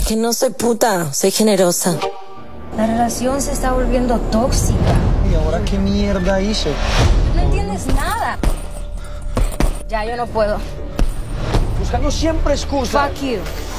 Que no soy puta, soy generosa. La relación se está volviendo tóxica. ¿Y ahora qué mierda hice? No entiendes nada. Ya, yo no puedo. Buscando siempre excusas. Fuck you.